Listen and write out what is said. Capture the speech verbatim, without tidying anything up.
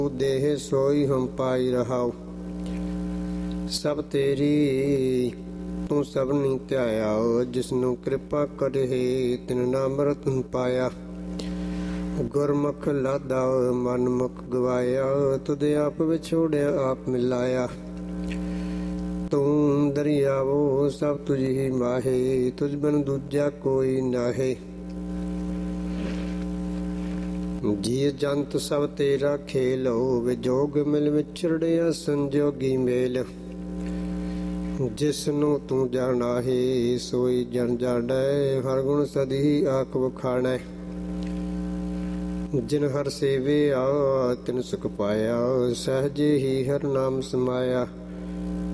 ਦੇਹ ਸੋਈ ਹਮ ਪਾਈ ਰਹਾਉ। ਸਭ ਤੇਰੀ ਤੂੰ ਸਭਨੀ ਧਿਆਇਆ, ਜਿਸਨੂੰ ਕਿਰਪਾ ਕਰੇ ਤਿਨ ਨਾਮ ਰਤਨ ਪਾਇਆ। ਗੁਰਮੁਖ ਲਾਦਾ ਮਨ ਮੁਖ ਗਵਾਇਆ, ਤੁਧ ਆਪ ਵਿਛੋੜਿਆ ਆਪ ਮਿਲਾਇਆ। ਤੂੰ ਦਰਿਆਵੋ ਸਭ ਤੁਝ ਹੀ ਮਾਹੇ, ਤੁਝ ਬਿਨ ਦੂਜਾ ਕੋਈ ਨਾਹੇ। ਜੀ ਜੰਤ ਸਭ ਤੇਰਾ ਖੇਲੋ, ਵਿਜੋਗ ਮਿਲ ਵਿਛੜਿਆ ਸੰਜੋਗੀ ਮੇਲ। ਜਿਸਨੂੰ ਤੂੰ ਜਾਣਾਹੇ ਸੋਈ ਜਨ ਜਾਣੈ, ਹਰ ਗੁਣ ਸਦੀ ਆਖ ਵਖਾਣੈ। ਜਿਨ ਹਰ ਸੇਵਿਆ ਤਿਨ ਸੁਖ ਪਾਇਆ, ਸਹਜੇ ਹੀ ਹਰ ਨਾਮ ਸਮਾਇਆ।